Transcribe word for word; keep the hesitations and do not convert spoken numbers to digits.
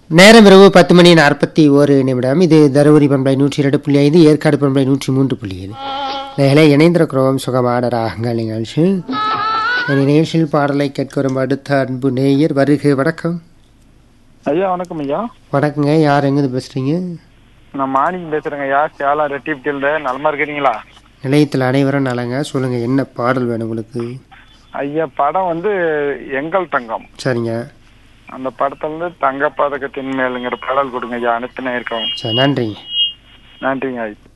நேரம் இரவு பத்து மணி நாற்பத்தி ஒரு நிமிடம். இது தருமபுரி பண்பலை நூற்றி இரண்டு புள்ளி ஐந்து, ஏற்காடு பண்பலை நூற்றி மூன்று புள்ளி ஏழு. நேரலை இணைந்திருக்கிறோம் சுகமான ராகங்கள் நிகழ்ச்சி. நிகழ்ச்சியில் பாடலை கேட்க வரும் அடுத்த அன்பு நேயர் வருக. வணக்கம் ஐயா. வணக்கம் ஐயா. வணக்கங்க. யார் எங்கிருந்து பேசுறீங்க? நான் மாணிக்கம் பேசுறேங்க ஐயா. சேலம் ரெட்டிப்டியில் நலமா இருக்கிறீங்களா? நிலையத்தில் அனைவரும் நலங்க. சொல்லுங்க, என்ன பாடல் வேணும் உங்களுக்கு? ஐயா, படம் வந்து எங்கள் தங்கம். சரிங்க. அந்த படத்துல இருந்து தங்க பதக்கத்தின் மேலுங்கிற பாடல் கொடுங்க ஐயா. அனுப்பினே இருக்கோம். சரி, நன்றிங்க. நன்றிங்க ஐயா.